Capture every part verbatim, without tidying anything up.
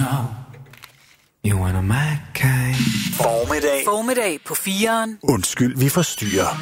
know you wanna my kind. Formiddag. Formiddag på fireren. Undskyld, vi forstyrrer.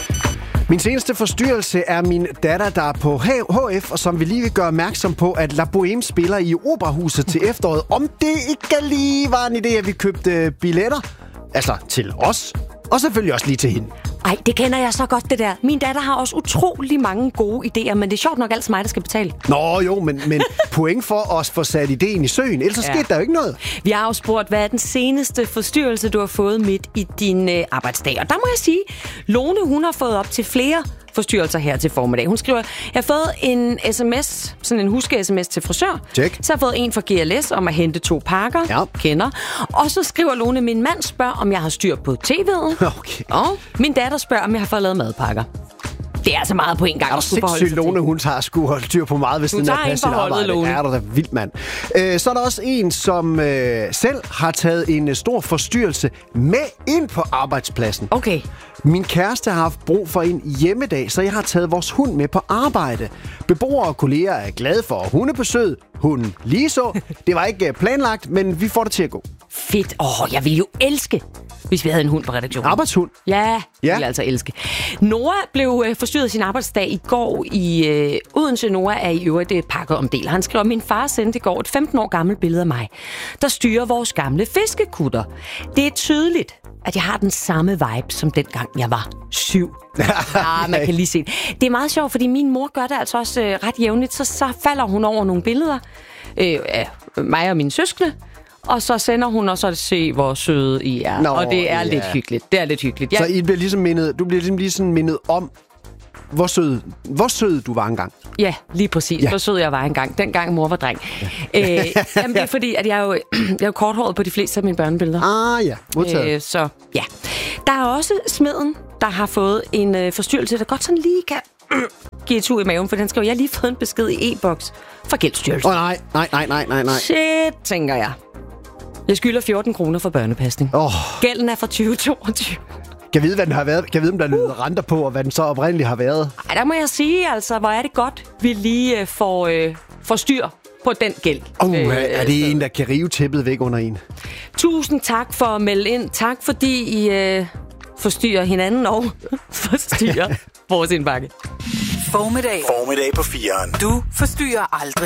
Min seneste forstyrrelse er min datter, der er på H F, og som vi lige vil gøre opmærksom på, at La Bohème spiller i Operahuset til efteråret. Om det ikke lige var en idé, at vi købte billetter. Altså til os, og selvfølgelig også lige til hende. Ej, det kender jeg så godt, det der. Min datter har også utrolig mange gode idéer, men det er sjovt nok altid mig, der skal betale. Nå jo, men, men point for os for sat idéen i søen, ellers ja. skete der jo ikke noget. Vi har jo spurgt, hvad er den seneste forstyrrelse, du har fået midt i din øh, arbejdsdag? Og der må jeg sige, Lone, hun har fået op til flere forstyrrelser her til formiddag. Hun skriver, jeg har fået en sms, sådan en huske-sms til frisør. Check. Så har jeg fået en fra G L S om at hente to pakker. Ja. Kender. Og så skriver Lone, min mand spørger, om jeg har styr på T V'et. Okay. Og min datter spørger, om jeg har fået lavet madpakker. Det er altså meget på en gang. Er der sindssygt, Lone, hun tager sgu holde styr på meget, hvis hun den er passe sit arbejde. Lone. Er der da vildt, mand. Øh, så er der også en, som øh, selv har taget en øh, stor forstyrrelse med ind på arbejdspladsen. Okay. Min kæreste har haft brug for en hjemmedag, så jeg har taget vores hund med på arbejde. Beboere og kolleger er glade for hundebesøg. Hunden lige så. Det var ikke planlagt, men vi får det til at gå. Fedt. Åh, oh, jeg ville jo elske, hvis vi havde en hund på redaktionen. Arbejdshund? Ja, ja. Jeg ville altså elske. Nora blev øh, forstyrret sin arbejdsdag i går i øh, Odense. Nora er i øvrigt et pakket om del. Han skriver, min far sendte i går et femten år gammelt billede af mig, der styrer vores gamle fiskekutter. Det er tydeligt, at jeg har den samme vibe, som dengang jeg var syv. Ja, man kan lige se det. Det er meget sjovt, fordi min mor gør det altså også øh, ret jævnligt. Så, så falder hun over nogle billeder øh, af mig og mine søskende. Og så sender hun, og så se, hvor søde I er. Nå, og det er ja. lidt hyggeligt. Det er lidt hyggeligt. Jeg... Så I bliver ligesom mindet, du bliver ligesom, ligesom mindet om, hvor sød, hvor sød du var engang. Ja, lige præcis. Ja. Hvor sød jeg var engang. Dengang mor var dreng. Ja. Øh, jamen, det er fordi, at jeg er jo, jeg er jo korthåret på de fleste af mine børnebilleder. Ah ja, modtaget. Øh, så ja. Der er også smeden, der har fået en øh, forstyrrelse, der godt sådan lige kan øh, give et tur i maven, for den skriver, jeg har lige fået en besked i e-boks fra Gældsstyrelsen. Åh oh, nej, nej, nej, nej, nej, nej. Shit, tænker jeg. Jeg skylder fjorten kroner for børnepasning. Oh. Gælden er fra tyve toogtyve. Kan jeg vide, hvad den har været? Kan jeg vide, om der er løbet renter på, og hvad den så oprindeligt har været? Ej, der må jeg sige, altså, hvor er det godt, vi lige øh, får, øh, får styr på den gæld. Oh, øh, er det en, der kan rive tæppet væk under en? Tusind tak for at melde ind. Tak, fordi I øh, forstyrrer hinanden og forstyrrer vores indbakke. Formiddag. Formiddag på fireren. Du forstyrrer aldrig.